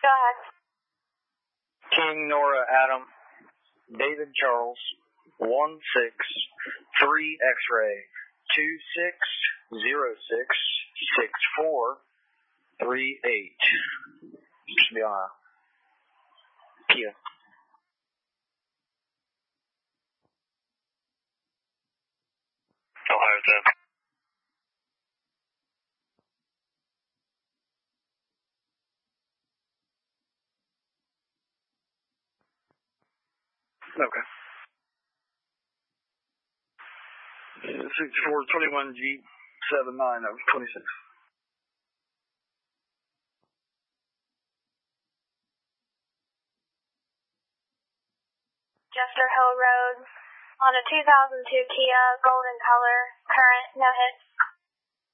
Go ahead. King Nora Adam, David Charles, 163 X-ray, 26066438. Should be on a Kia. Ohio 10. Okay. 6421 Jeep 79 of 26. Jester Hill Road on a 2002 Kia, golden color, current, no hits.